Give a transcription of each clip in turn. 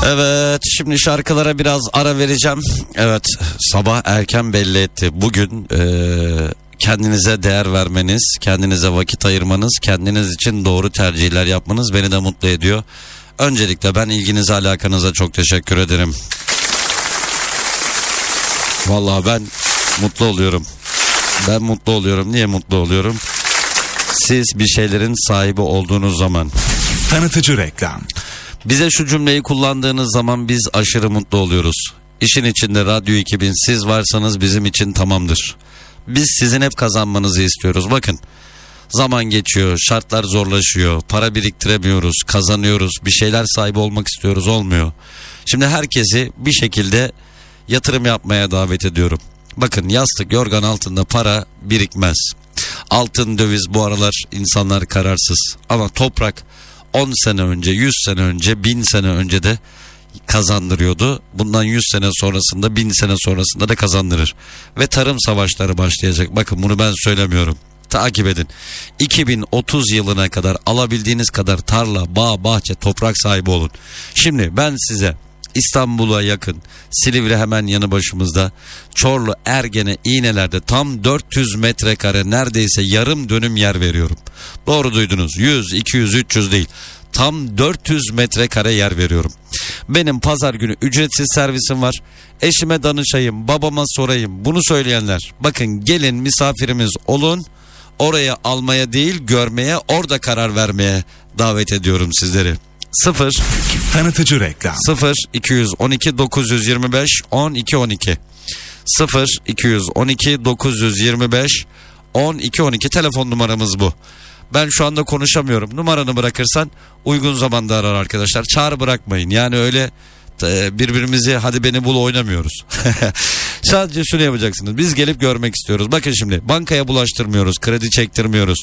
Evet, şimdi şarkılara biraz ara vereceğim. Evet, sabah erken belli etti. Bugün kendinize değer vermeniz, kendinize vakit ayırmanız, kendiniz için doğru tercihler yapmanız beni de mutlu ediyor. Öncelikle ben ilginize, alakanıza çok teşekkür ederim. Vallahi ben mutlu oluyorum. Ben mutlu oluyorum. Niye mutlu oluyorum? Siz bir şeylerin sahibi olduğunuz zaman. Tanıtıcı reklam. Bize şu cümleyi kullandığınız zaman biz aşırı mutlu oluyoruz. İşin içinde Radyo 2000 siz varsanız bizim için tamamdır. Biz sizin hep kazanmanızı istiyoruz. Bakın, zaman geçiyor, şartlar zorlaşıyor, para biriktiremiyoruz, kazanıyoruz, bir şeyler sahibi olmak istiyoruz, olmuyor. Şimdi herkesi bir şekilde yatırım yapmaya davet ediyorum. Bakın, yastık yorgan altında para birikmez. Altın, döviz, bu aralar insanlar kararsız. Ama toprak 10 sene önce, 100 sene önce, 1000 sene önce de kazandırıyordu. Bundan 100 sene sonrasında, 1000 sene sonrasında da kazandırır. Ve tarım savaşları başlayacak. Bakın, bunu ben söylemiyorum. Takip edin. 2030 yılına kadar alabildiğiniz kadar tarla, bağ, bahçe, toprak sahibi olun. Şimdi ben size İstanbul'a yakın, Silivri hemen yanı başımızda, Çorlu, Ergene, İğneler'de tam 400 metrekare, neredeyse yarım dönüm yer veriyorum. Doğru duydunuz. 100, 200, 300 değil. Tam 400 metrekare yer veriyorum. Benim pazar günü ücretsiz servisim var. Eşime danışayım, babama sorayım. Bunu söyleyenler, bakın, gelin misafirimiz olun. Oraya almaya değil, görmeye, orada karar vermeye davet ediyorum sizleri. 0 Tanıtıcı reklam. 0 212 925 12 12 0 212 925 12 12 telefon numaramız bu. Ben şu anda konuşamıyorum. Numaranı bırakırsan uygun zamanda arar arkadaşlar. Çağrı bırakmayın. Yani öyle birbirimizi hadi beni bul oynamıyoruz. Sadece şunu yapacaksınız. Biz gelip görmek istiyoruz. Bakın şimdi, bankaya bulaştırmıyoruz, kredi çektirmiyoruz.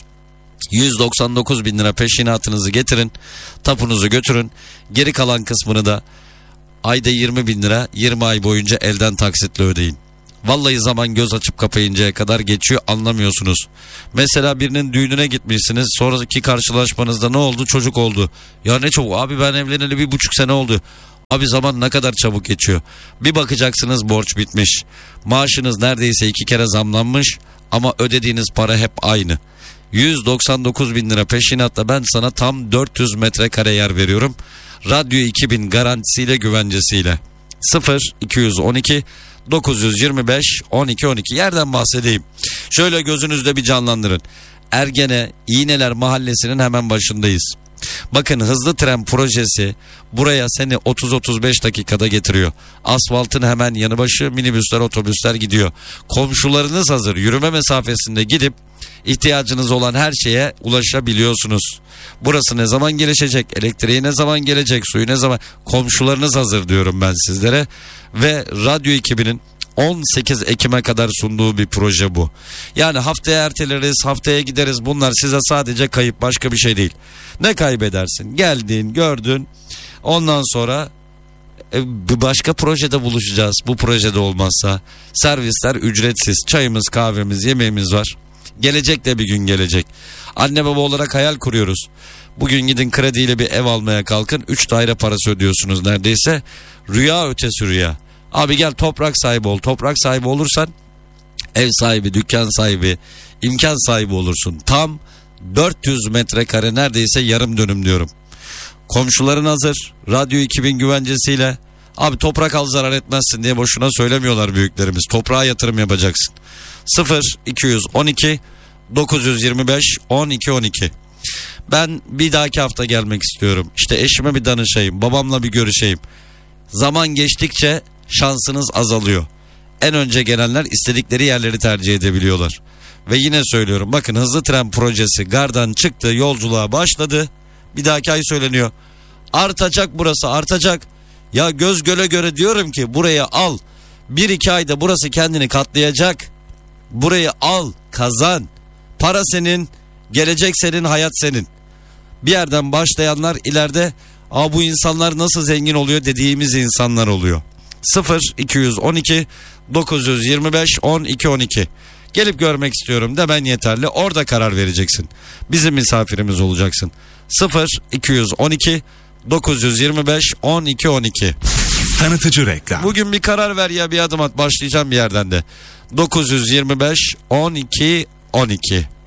199 bin lira peşinatınızı getirin, tapunuzu götürün, geri kalan kısmını da ayda 20 bin lira 20 ay boyunca elden taksitle ödeyin. Vallahi zaman göz açıp kapayıncaya kadar geçiyor, anlamıyorsunuz. Mesela birinin düğününe gitmişsiniz, sonraki karşılaşmanızda ne oldu? Çocuk oldu. Ya ne çabuk abi, ben evleneli 1,5 sene oldu. Abi zaman ne kadar çabuk geçiyor. Bir bakacaksınız borç bitmiş. Maaşınız neredeyse 2 kere zamlanmış ama ödediğiniz para hep aynı. 199 bin lira peşinatla ben sana tam 400 metrekare yer veriyorum. Radyo 2000 garantisiyle, güvencesiyle. 0 212 925 12 12 yerden bahsedeyim. Şöyle gözünüzde bir canlandırın. Ergene, İğneler Mahallesi'nin hemen başındayız. Bakın, hızlı tren projesi buraya seni 30-35 dakikada getiriyor. Asfaltın hemen yanı başı, minibüsler, otobüsler gidiyor. Komşularınız hazır, yürüme mesafesinde gidip ihtiyacınız olan her şeye ulaşabiliyorsunuz. Burası ne zaman gelişecek? Elektriği ne zaman gelecek? Suyu ne zaman? Komşularınız hazır diyorum ben sizlere. Ve Radyo 2000'in 18 Ekim'e kadar sunduğu bir proje bu. Yani haftaya erteleriz, haftaya gideriz. Bunlar size sadece kayıp, başka bir şey değil. Ne kaybedersin? Geldin, gördün. Ondan sonra bir başka projede buluşacağız. Bu projede olmazsa servisler ücretsiz. Çayımız, kahvemiz, yemeğimiz var. Gelecek de bir gün gelecek. Anne baba olarak hayal kuruyoruz. Bugün gidin krediyle bir ev almaya kalkın. 3 daire parası ödüyorsunuz neredeyse. Rüya ötesi rüya. Abi gel toprak sahibi ol. Toprak sahibi olursan ev sahibi, dükkan sahibi, imkan sahibi olursun. Tam 400 metrekare, neredeyse yarım dönüm diyorum. Komşuların hazır. Radyo 2000 güvencesiyle. Abi toprak al, zarar etmezsin diye boşuna söylemiyorlar büyüklerimiz. Toprağa yatırım yapacaksın. 0 212 925 12 12. Ben bir dahaki hafta gelmek istiyorum. İşte eşime bir danışayım, babamla bir görüşeyim. Zaman geçtikçe şansınız azalıyor. En önce gelenler istedikleri yerleri tercih edebiliyorlar. Ve yine söylüyorum, bakın, hızlı tren projesi gardan çıktı, yolculuğa başladı. Bir dahaki ay söyleniyor. Artacak burası, artacak. Ya göz göre göre diyorum ki burayı al. 1-2 ayda burası kendini katlayacak. Burayı al, kazan. Para senin, gelecek senin, hayat senin. Bir yerden başlayanlar ileride bu insanlar nasıl zengin oluyor dediğimiz insanlar oluyor. 0 212 925 12 12. Gelip görmek istiyorum demen yeterli. Orada karar vereceksin. Bizim misafirimiz olacaksın. 0 212 925 12 12. Tanıtıcı reklam. Bugün bir karar ver ya, bir adım at, başlayacağım bir yerden de. 925 12 12.